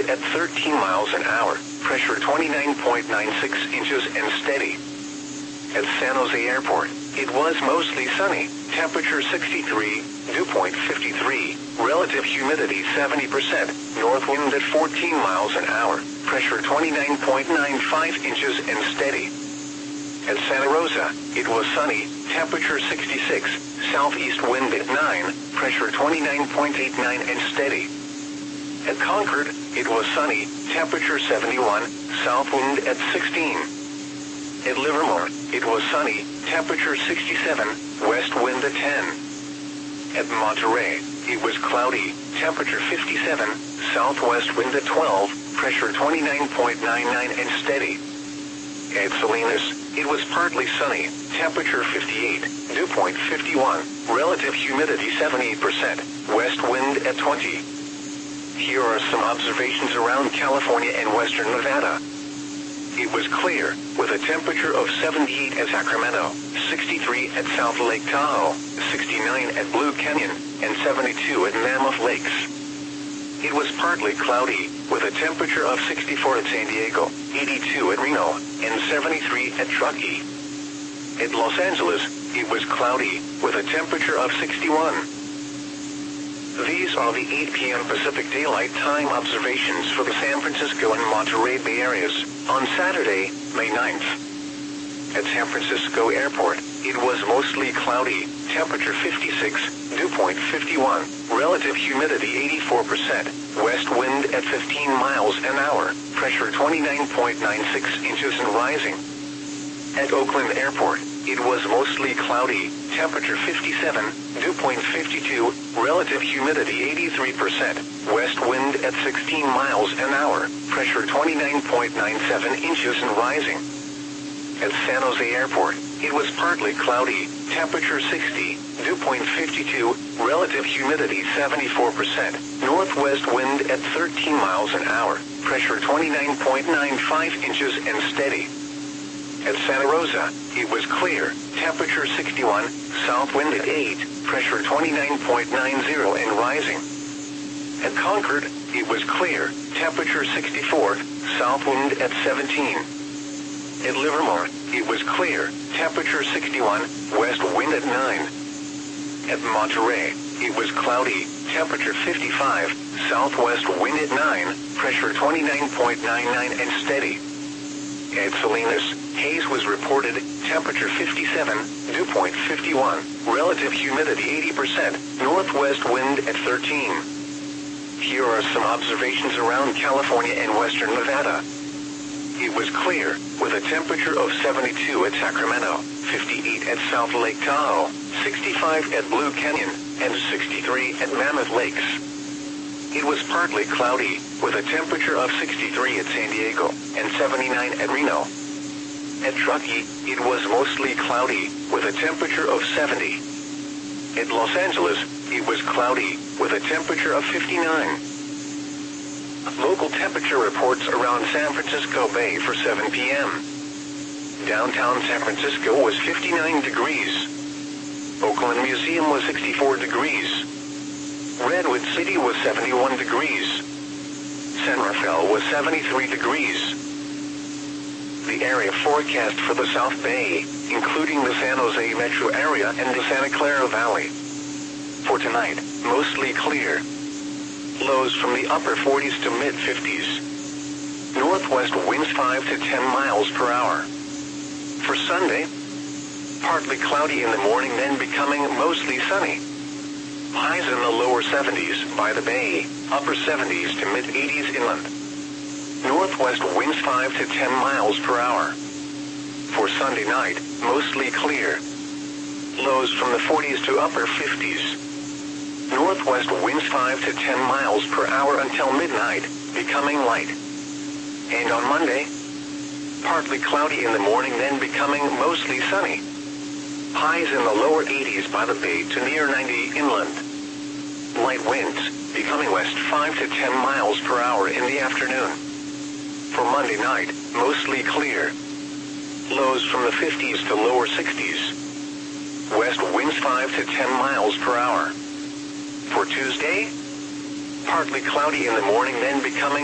at 13 miles an hour, pressure 29.96 inches and steady. At San Jose Airport, it was mostly sunny, temperature 63, dew point 53, relative humidity 70%, north wind at 14 miles an hour, pressure 29.95 inches and steady. At Santa Rosa, it was sunny, temperature 66, southeast wind at 9, pressure 29.89 and steady. At Concord, it was sunny, temperature 71, south wind at 16. At Livermore, it was sunny, temperature 67, west wind at 10. At Monterey, it was cloudy, temperature 57, southwest wind at 12, pressure 29.99 and steady. At Salinas, it was partly sunny, temperature 58, dew point 51, relative humidity 78%, west wind at 20. Here are some observations around California and western Nevada. It was clear, with a temperature of 78 at Sacramento, 63 at South Lake Tahoe, 69 at Blue Canyon, and 72 at Mammoth Lakes. It was partly cloudy, with a temperature of 64 at San Diego, 82 at Reno, and 73 at Truckee. At Los Angeles, it was cloudy, with a temperature of 61. These are the 8 p.m. Pacific Daylight Time observations for the San Francisco and Monterey Bay areas on Saturday, May 9th. At San Francisco Airport, it was mostly cloudy, temperature 56, dew point 51, relative humidity 84%, west wind at 15 miles an hour, pressure 29.96 inches and rising. At Oakland Airport, it was mostly cloudy, temperature 57, dew point 52, relative humidity 83%, west wind at 16 miles an hour, pressure 29.97 inches and rising. At San Jose Airport, it was partly cloudy, temperature 60, dew point 52, relative humidity 74%, northwest wind at 13 miles an hour, pressure 29.95 inches and steady. At Santa Rosa, it was clear, temperature 61, south wind at 8, pressure 29.90 and rising. At Concord, it was clear, temperature 64, south wind at 17. At Livermore, it was clear, temperature 61, west wind at 9. At Monterey, it was cloudy, temperature 55, southwest wind at 9, pressure 29.99 and steady. At Salinas, haze was reported, temperature 57, dew point 51, relative humidity 80%, northwest wind at 13. Here are some observations around California and western Nevada. It was clear, with a temperature of 72 at Sacramento, 58 at South Lake Tahoe, 65 at Blue Canyon, and 63 at Mammoth Lakes. It was partly cloudy, with a temperature of 63 at San Diego, and 79 at Reno. At Truckee, it was mostly cloudy, with a temperature of 70. At Los Angeles, it was cloudy, with a temperature of 59. Local temperature reports around San Francisco Bay for 7 p.m. Downtown San Francisco was 59 degrees. Oakland Museum was 64 degrees. Redwood City was 71 degrees. San Rafael was 73 degrees. The area forecast for the South Bay, including the San Jose metro area and the Santa Clara Valley. For tonight, mostly clear. Lows from the upper 40s to mid-50s. Northwest winds 5 to 10 miles per hour. For Sunday, partly cloudy in the morning, then becoming mostly sunny. Highs in the lower 70s by the bay, upper 70s to mid-80s inland. Northwest winds 5 to 10 miles per hour. For Sunday night, mostly clear. Lows from the 40s to upper 50s. Northwest winds 5 to 10 miles per hour until midnight, becoming light. And on Monday, partly cloudy in the morning, then becoming mostly sunny. Highs in the lower 80s by the bay to near 90 inland. Light winds, becoming west 5 to 10 miles per hour in the afternoon. For Monday night, mostly clear. Lows from the 50s to lower 60s. West winds 5 to 10 miles per hour. For Tuesday, partly cloudy in the morning, then becoming